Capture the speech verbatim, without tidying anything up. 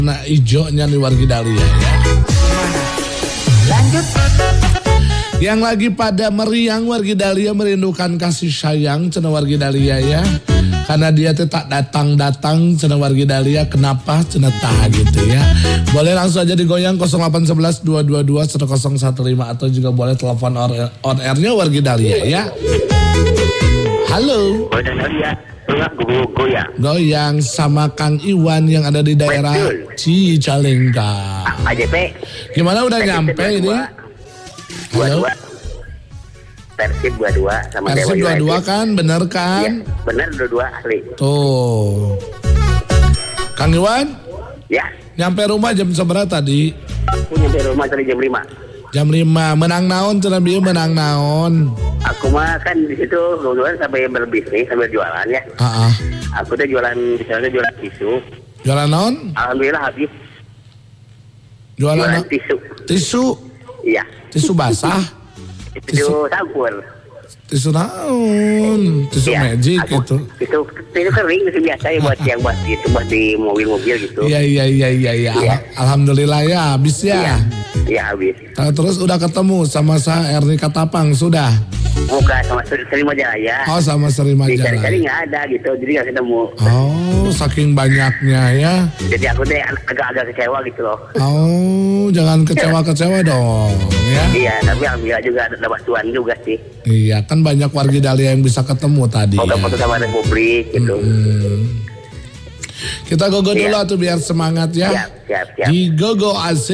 Nah ijonya nih wargi Dahlia ya. Lanjut. Yang lagi pada meriang wargi Dahlia merindukan kasih sayang cenah wargi Dahlia ya. Karena dia tuh tak datang-datang cenah wargi Dahlia, kenapa cenah tah gitu ya. Boleh langsung aja digoyang nol delapan satu satu dua dua dua nol nol satu lima atau juga boleh telepon on airnya wargi Dahlia ya. Halo. Goyang. Goyang sama Kang Iwan yang ada di daerah Cicalengka. A J P. Gimana udah nyampe ini? Halo. Persib dua dua sama Persib Dewa dua dua United. kan, bener kan? Iya, bener dua dua asli. Tuh. Kang Iwan, Ya, nyampe rumah jam seberapa tadi? aku nyampe rumah tadi jam lima. Jam lima, menang naon cenah bieu menang naon? Aku mah kan di situ kebetulan sampai berbisnis sambil jualan ya. Heeh. Aku tuh jualan misalnya jualan tisu. Jualan naon? Alhamdulillah habis. Jualan, Jualan na- tisu. tisu, Iya. tisu basah, Tisu sampur. tisu naon? Tisu Iya, magic aku- gitu. Tisu tisu kering tisu biasa ya buat yang buat itu buat di mobil-mobil gitu. Iya iya iya iya iya. Iya. Al- Alhamdulillah ya habis Iya. ya. Iya habis. Nah, terus udah ketemu sama saya Erni Katapang sudah. Buka sama Sri Sri Majalaya. Oh sama Sri Dicari-cari Majalaya. nggak ada gitu, jadi nggak ketemu. Oh saking banyaknya ya. Jadi aku deh agak-agak kecewa gitu loh. Oh jangan kecewa-kecewa dong ya. Iya, tapi alhamdulillah juga ada bantuan juga sih. Iya kan banyak warga Dahlia yang bisa ketemu tadi. Foto-foto Ya. sama Republik gitu. Hmm. Kita gogo dulu Iya. tuh biar semangat ya. Siap, siap, siap. Di gogo asik.